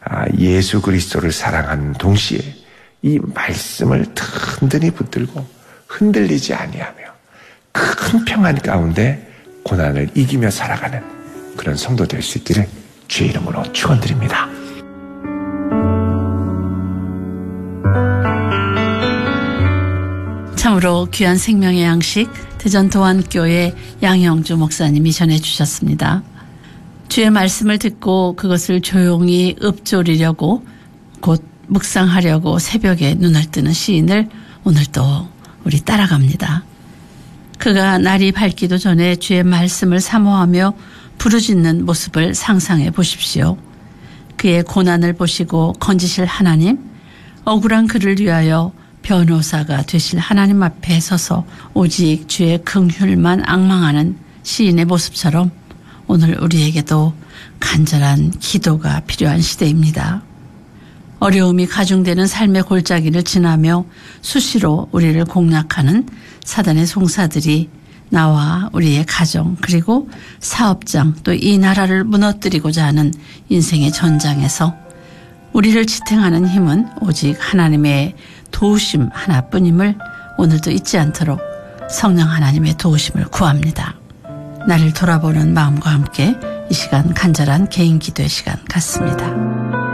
예수 그리스도를 사랑하는 동시에 이 말씀을 든든히 붙들고 흔들리지 아니하며 큰 평안 가운데 고난을 이기며 살아가는 그런 성도 될 수 있기를 주의 이름으로 축원드립니다. 참으로 귀한 생명의 양식 대전도안교회 양영주 목사님이 전해주셨습니다. 주의 말씀을 듣고 그것을 조용히 읊조리려고 곧 묵상하려고 새벽에 눈을 뜨는 시인을 오늘도 우리 따라갑니다. 그가 날이 밝기도 전에 주의 말씀을 사모하며 부르짖는 모습을 상상해 보십시오. 그의 고난을 보시고 건지실 하나님, 억울한 그를 위하여 변호사가 되실 하나님 앞에 서서 오직 주의 긍휼만 앙망하는 시인의 모습처럼 오늘 우리에게도 간절한 기도가 필요한 시대입니다. 어려움이 가중되는 삶의 골짜기를 지나며 수시로 우리를 공략하는 사단의 송사들이 나와 우리의 가정 그리고 사업장 또 이 나라를 무너뜨리고자 하는 인생의 전장에서 우리를 지탱하는 힘은 오직 하나님의 도우심 하나뿐임을 오늘도 잊지 않도록 성령 하나님의 도우심을 구합니다. 나를 돌아보는 마음과 함께 이 시간 간절한 개인 기도의 시간 같습니다.